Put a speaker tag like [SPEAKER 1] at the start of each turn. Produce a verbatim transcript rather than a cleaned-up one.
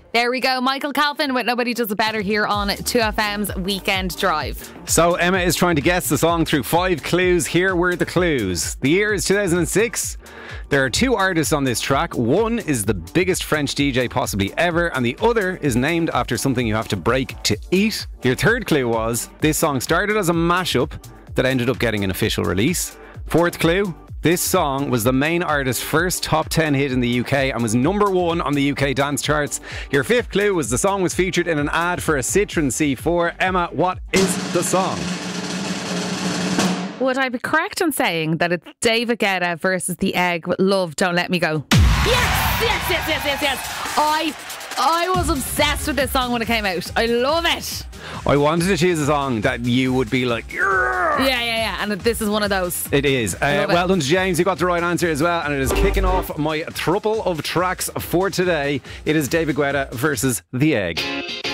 [SPEAKER 1] There we go. Michael Calvin with Nobody Does It Better here on two F M's Weekend Drive.
[SPEAKER 2] So Emma is trying to guess the song through five clues. Here were the clues. The year is two thousand six. There are two artists on this track. One is the biggest French D J possibly ever, and the other is named after something you have to break to eat. Your third clue was this song started as a mashup that ended up getting an official release. Fourth clue, this song was the main artist's first top ten hit in the U K and was number one on the U K dance charts. Your fifth clue was the song was featured in an ad for a Citroen C four. Emma, what is the song?
[SPEAKER 1] Would I be correct in saying that it's David Guetta versus The Egg with Love Don't Let Me Go? Yes, yes, yes, yes, yes, yes. I, I was obsessed with this song when it came out. I love it.
[SPEAKER 2] I wanted to choose a song that you would be like, yeah,
[SPEAKER 1] yeah, yeah, and this is one of those.
[SPEAKER 2] It is. Uh, well done to James, you got the right answer as well, and it is kicking off my throuple of tracks for today. It is David Guetta versus The Egg.